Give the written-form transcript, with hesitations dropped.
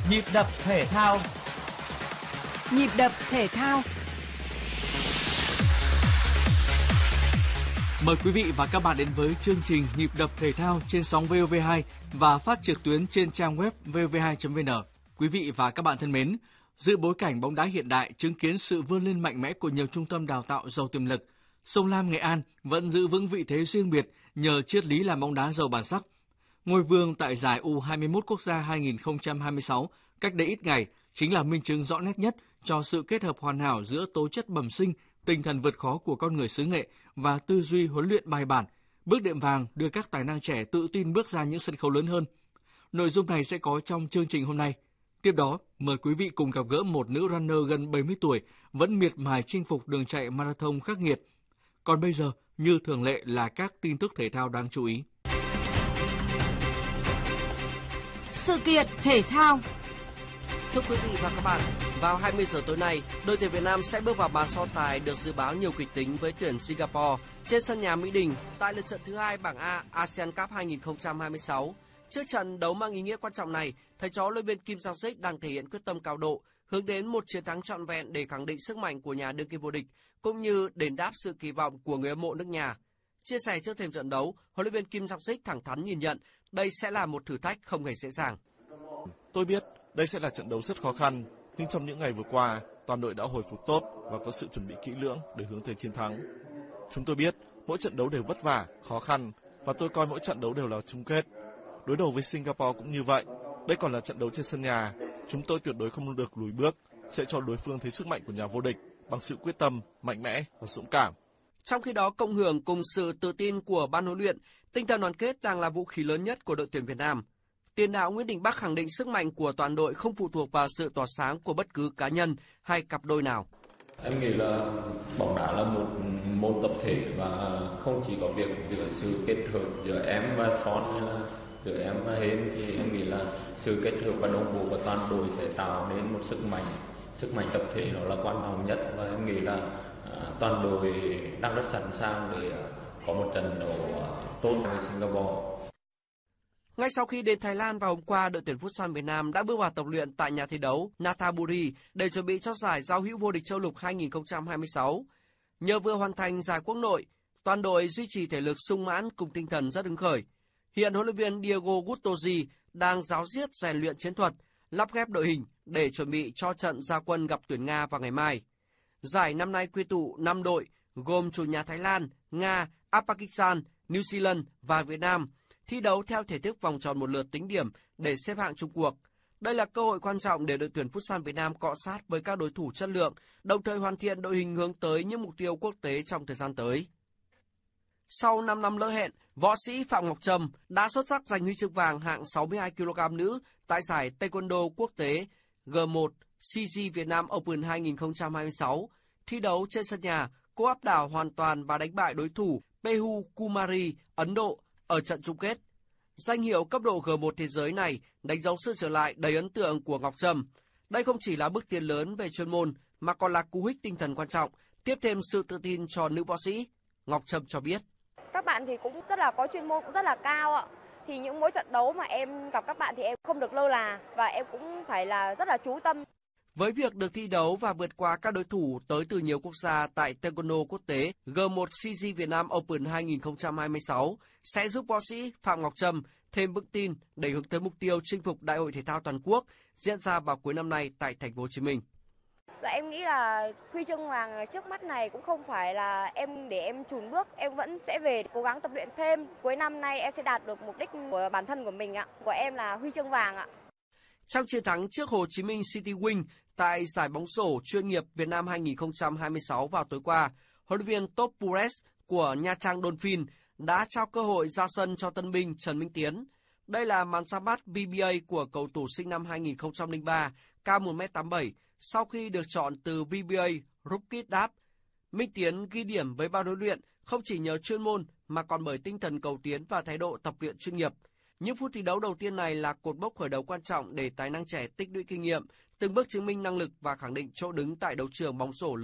Nhịp đập thể thao. Nhịp đập thể thao. Mời quý vị và các bạn đến với chương trình Nhịp đập thể thao trên sóng VOV2 và phát trực tuyến trên trang web vov2.vn. Quý vị và các bạn thân mến, giữa bối cảnh bóng đá hiện đại chứng kiến sự vươn lên mạnh mẽ của nhiều trung tâm đào tạo giàu tiềm lực, Sông Lam Nghệ An vẫn giữ vững vị thế riêng biệt nhờ triết lý làm bóng đá giàu bản sắc. Ngôi vương tại giải U21 quốc gia 2026 cách đây ít ngày chính là minh chứng rõ nét nhất cho sự kết hợp hoàn hảo giữa tố chất bẩm sinh, tinh thần vượt khó của con người xứ Nghệ và tư duy huấn luyện bài bản, bước đệm vàng đưa các tài năng trẻ tự tin bước ra những sân khấu lớn hơn. Nội dung này sẽ có trong chương trình hôm nay. Tiếp đó, mời quý vị cùng gặp gỡ một nữ runner gần 70 tuổi vẫn miệt mài chinh phục đường chạy marathon khắc nghiệt. Còn bây giờ, như thường lệ là các tin tức thể thao đáng chú ý. Sự kiện thể thao. Thưa quý vị và các bạn, vào 20 giờ tối nay, đội tuyển Việt Nam sẽ bước vào màn so tài được dự báo nhiều kịch tính với tuyển Singapore trên sân nhà Mỹ Đình tại lượt trận thứ 2 bảng A ASEAN Cup 2026. Trước trận đấu mang ý nghĩa quan trọng này, thầy trò huấn luyện viên Kim Sang-sik đang thể hiện quyết tâm cao độ, hướng đến một chiến thắng trọn vẹn để khẳng định sức mạnh của nhà đương kim vô địch, cũng như đền đáp sự kỳ vọng của người hâm mộ nước nhà. Chia sẻ trước thềm trận đấu, huấn luyện viên Kim Sang-sik thẳng thắn nhìn nhận đây sẽ là một thử thách không hề dễ dàng. Tôi biết đây sẽ là trận đấu rất khó khăn, nhưng trong những ngày vừa qua, toàn đội đã hồi phục tốt và có sự chuẩn bị kỹ lưỡng để hướng tới chiến thắng. Chúng tôi biết mỗi trận đấu đều vất vả, khó khăn và tôi coi mỗi trận đấu đều là chung kết. Đối đầu với Singapore cũng như vậy. Đây còn là trận đấu trên sân nhà. Chúng tôi tuyệt đối không được lùi bước, sẽ cho đối phương thấy sức mạnh của nhà vô địch bằng sự quyết tâm, mạnh mẽ và dũng cảm. Trong khi đó, cộng hưởng cùng sự tự tin của ban huấn luyện, tinh thần đoàn kết đang là vũ khí lớn nhất của đội tuyển Việt Nam. Tiền đạo Nguyễn Đình Bắc khẳng định sức mạnh của toàn đội không phụ thuộc vào sự tỏa sáng của bất cứ cá nhân hay cặp đôi nào. Em nghĩ là bóng đá là một môn tập thể và không chỉ có việc giữa sự kết hợp giữa em và Son, giữa em và Hên, thì em nghĩ là sự kết hợp và đồng bộ của toàn đội sẽ tạo nên một sức mạnh tập thể, đó là quan trọng nhất, và em nghĩ là toàn đội đang rất sẵn sàng để có một trận đấu tốt với Singapore. Ngay sau khi đến Thái Lan vào hôm qua, đội tuyển Futsal Việt Nam đã bước vào tập luyện tại nhà thi đấu Nathaburi để chuẩn bị cho giải giao hữu vô địch châu lục 2026. Nhờ vừa hoàn thành giải quốc nội, toàn đội duy trì thể lực sung mãn cùng tinh thần rất hứng khởi. Hiện huấn luyện viên Diego Guttosi đang ráo riết rèn luyện chiến thuật, lắp ghép đội hình để chuẩn bị cho trận ra quân gặp tuyển Nga vào ngày mai. Giải năm nay quy tụ 5 đội gồm chủ nhà Thái Lan, Nga, Pakistan, New Zealand và Việt Nam, thi đấu theo thể thức vòng tròn một lượt tính điểm để xếp hạng chung cuộc. Đây là cơ hội quan trọng để đội tuyển Futsal Việt Nam cọ sát với các đối thủ chất lượng, đồng thời hoàn thiện đội hình hướng tới những mục tiêu quốc tế trong thời gian tới. Sau 5 năm lỡ hẹn, võ sĩ Phạm Ngọc Trâm đã xuất sắc giành huy chương vàng hạng 62 kg nữ tại giải Taekwondo quốc tế G1 CG Việt Nam Open 2026. Thi đấu trên sân nhà, cô áp đảo hoàn toàn và đánh bại đối thủ Pehu Kumari, Ấn Độ ở trận chung kết. Danh hiệu cấp độ G1 thế giới này đánh dấu sự trở lại đầy ấn tượng của Ngọc Trâm. Đây không chỉ là bước tiến lớn về chuyên môn mà còn là cú hích tinh thần quan trọng, tiếp thêm sự tự tin cho nữ võ sĩ. Ngọc Trâm cho biết: Các bạn thì cũng rất là có chuyên môn, cũng rất là cao ạ. Thì những mỗi trận đấu mà em gặp các bạn thì em không được lơ là và em cũng phải là rất là chú tâm. Với việc được thi đấu và vượt qua các đối thủ tới từ nhiều quốc gia tại Taekwondo quốc tế G1 CG Việt Nam Open 2026 sẽ giúp võ sĩ Phạm Ngọc Trâm thêm vững tin để hướng tới mục tiêu chinh phục Đại hội thể thao toàn quốc diễn ra vào cuối năm nay tại thành phố Hồ Chí Minh. Dạ, em nghĩ là huy chương vàng trước mắt này cũng không phải là em để em chùn bước, em vẫn sẽ về cố gắng tập luyện thêm. Cuối năm nay em sẽ đạt được mục đích của bản thân của mình ạ, của em là huy chương vàng ạ. Trong chiến thắng trước Hồ Chí Minh City Wing tại giải bóng rổ chuyên nghiệp Việt Nam 2026 vào tối qua, huấn luyện viên Top Pures của Nha Trang Dolphin đã trao cơ hội ra sân cho tân binh Trần Minh Tiến. Đây là màn ra mắt VBA của cầu thủ sinh năm 2003, cao 1m87, sau khi được chọn từ VBA Rookie Draft. Minh Tiến ghi điểm với ban huấn luyện không chỉ nhờ chuyên môn mà còn bởi tinh thần cầu tiến và thái độ tập luyện chuyên nghiệp. Những phút thi đấu đầu tiên này là cột mốc khởi đầu quan trọng để tài năng trẻ tích lũy kinh nghiệm, từng bước chứng minh năng lực và khẳng định chỗ đứng tại đấu trường bóng rổ.